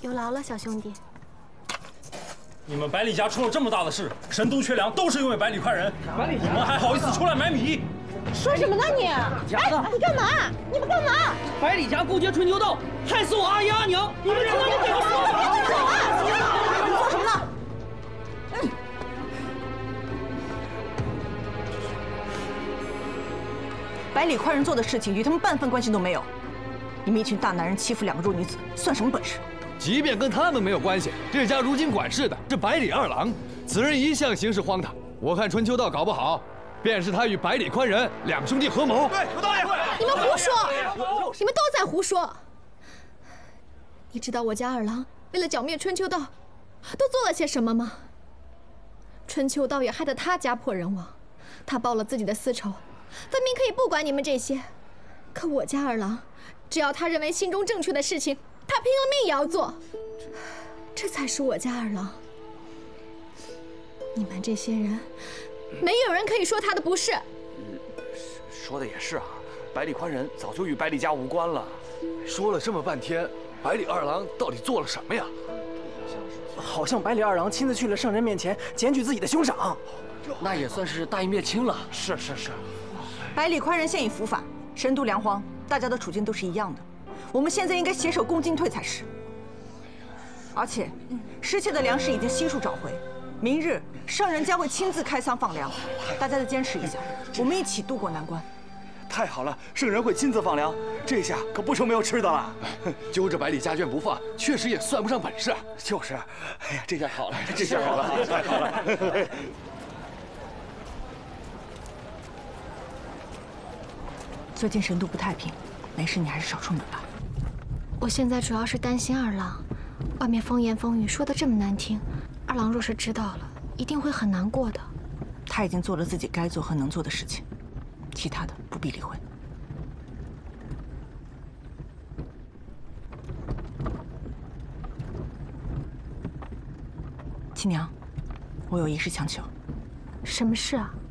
有劳了，小兄弟。 你们百里家出了这么大的事，神都缺粮都是因为百里快人，你们还好意思出来买米？ 说什么呢你？哎，你干嘛？你们干嘛？ 百里家勾结春秋道，害死我阿姨阿娘！你们听到这个说法？ 走啊！你做什么呢？百里宽人做的事情与他们半分关系都没有。你们一群大男人欺负两个弱女子，算什么本事？ 即便跟他们没有关系，这家如今管事的是百里二郎，此人一向行事荒唐。我看春秋道搞不好，便是他与百里宽人两兄弟合谋。 对，有道理。 你们胡说！你们都在胡说！你知道我家二郎为了剿灭春秋道，都做了些什么吗？春秋道也害得他家破人亡，他报了自己的私仇，分明可以不管你们这些。可我家二郎，只要他认为心中正确的事情，他拼了命也要做。这才是我家二郎。你们这些人，没有人可以说他的不是。 说的也是啊，百里宽人早就与百里家无关了。 说了这么半天，百里二郎到底做了什么呀？ 好像百里二郎亲自去了圣人面前检举自己的兄长， 那也算是大义灭亲了。 是。 百里宽人现已伏法，神都粮荒，大家的处境都是一样的。我们现在应该携手共进退才是。而且，失窃的粮食已经悉数找回，明日圣人将会亲自开仓放粮，大家再坚持一下，我们一起渡过难关。 太好了，圣人会亲自放粮，这下可不成没有吃的了。 揪着百里家眷不放，确实也算不上本事。 就是，哎呀，这下好了，这下好了，太好了。 最近神都不太平，没事你还是少出门吧。 我现在主要是担心二郎，外面风言风语说的这么难听，二郎若是知道了，一定会很难过的。 他已经做了自己该做和能做的事情，其他的不必理会。亲娘，我有一事强求。 什么事啊？